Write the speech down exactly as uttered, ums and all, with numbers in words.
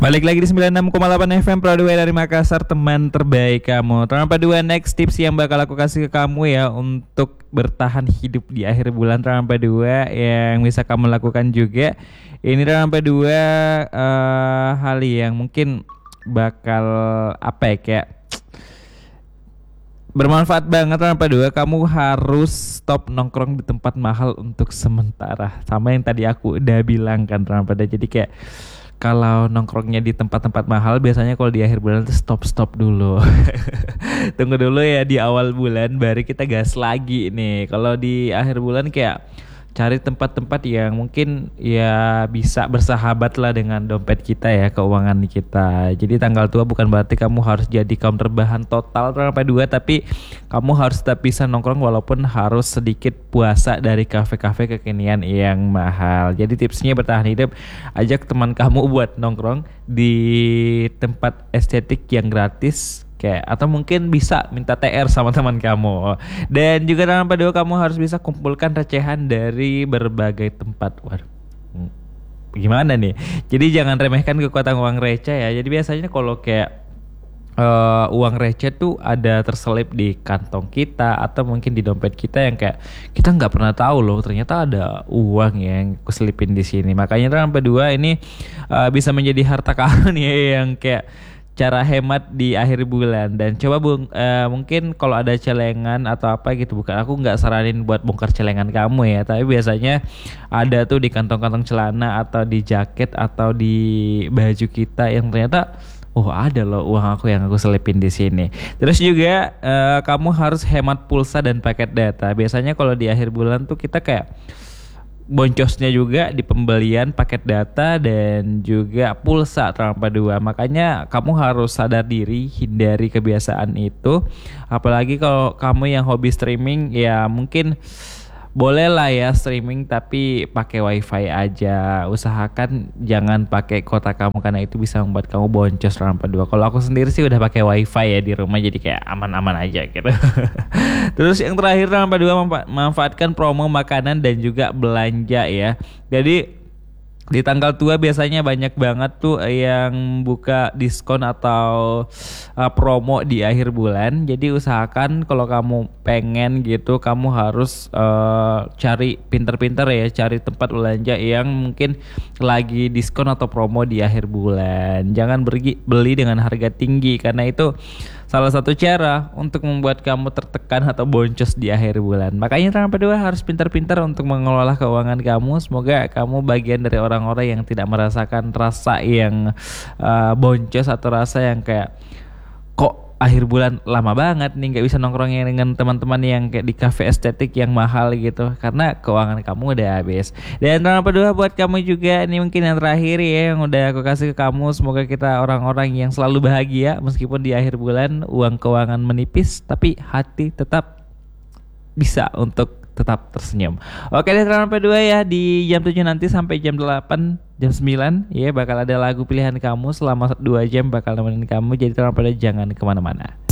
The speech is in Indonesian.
Balik lagi di sembilan puluh enam koma delapan F M Pro dua dari Makassar, teman terbaik kamu. Terlampa dua next tips yang bakal aku kasih ke kamu ya untuk bertahan hidup di akhir bulan. Terlampa dua yang bisa kamu lakukan juga. Ini terlampa dua uh, hal yang mungkin bakal apa ya, kayak bermanfaat banget. Terlampa dua, kamu harus stop nongkrong di tempat mahal untuk sementara. Sama yang tadi aku udah bilang kan, terlampa dua. Jadi kayak kalau nongkrongnya di tempat-tempat mahal, biasanya kalau di akhir bulan itu stop-stop dulu. Tunggu dulu ya di awal bulan, baru kita gas lagi nih. Kalau di akhir bulan kayak cari tempat-tempat yang mungkin ya bisa bersahabat lah dengan dompet kita ya, keuangan kita. Jadi tanggal tua bukan berarti kamu harus jadi kaum terbahan total sampai dua, tapi kamu harus tetap bisa nongkrong walaupun harus sedikit puasa dari kafe-kafe kekinian yang mahal. Jadi tipsnya bertahan hidup, ajak teman kamu buat nongkrong di tempat estetik yang gratis, kayak atau mungkin bisa minta T R sama teman kamu. Dan juga dalam video kamu harus bisa kumpulkan recehan dari berbagai tempat. Waduh, gimana nih? Jadi jangan remehkan kekuatan uang receh ya. Jadi biasanya kalau kayak uh, uang receh tuh ada terselip di kantong kita atau mungkin di dompet kita yang kayak kita nggak pernah tahu loh, ternyata ada uang yang keselipin di sini. Makanya dalam kedua ini uh, bisa menjadi harta karun ya, yang kayak cara hemat di akhir bulan. Dan coba bung, uh, mungkin kalau ada celengan atau apa gitu, bukan aku nggak saranin buat bongkar celengan kamu ya, tapi biasanya ada tuh di kantong-kantong celana atau di jaket atau di baju kita yang ternyata oh ada loh uang aku yang aku selipin di sini. Terus juga uh, kamu harus hemat pulsa dan paket data. Biasanya kalau di akhir bulan tuh kita kayak boncosnya juga di pembelian paket data dan juga pulsa tanpa dua. Makanya kamu harus sadar diri, hindari kebiasaan itu. Apalagi kalau kamu yang hobi streaming, ya mungkin boleh lah ya streaming tapi pakai wifi aja. Usahakan jangan pakai kota kamu karena itu bisa membuat kamu boncos tanpa dua. Kalau aku sendiri sih udah pakai wifi ya di rumah, jadi kayak aman-aman aja gitu. Terus yang terakhir tanpa dua, manfaatkan promo makanan dan juga belanja ya. Jadi di tanggal tua biasanya banyak banget tuh yang buka diskon atau uh, promo di akhir bulan. Jadi usahakan kalau kamu pengen gitu, kamu harus uh, cari pinter-pinter ya, cari tempat belanja yang mungkin lagi diskon atau promo di akhir bulan. Jangan pergi beli dengan harga tinggi karena itu salah satu cara untuk membuat kamu tertekan atau boncos di akhir bulan. Makanya tanpa dua harus pintar-pintar untuk mengelola keuangan kamu. Semoga kamu bagian dari orang-orang yang tidak merasakan rasa yang uh, boncos atau rasa yang kayak kok akhir bulan lama banget nih nggak bisa nongkrongnya dengan teman-teman yang kayak di cafe estetik yang mahal gitu, karena keuangan kamu udah habis. Dan tanpa dua buat kamu juga, ini mungkin yang terakhir ya yang udah aku kasih ke kamu. Semoga kita orang-orang yang selalu bahagia meskipun di akhir bulan uang keuangan menipis, tapi hati tetap bisa untuk tetap tersenyum. Oke deh sampai dua ya, di jam tujuh nanti sampai jam delapan, jam sembilan ya bakal ada lagu pilihan kamu selama dua jam bakal nemenin kamu. Jadi sampai jangan kemana-mana.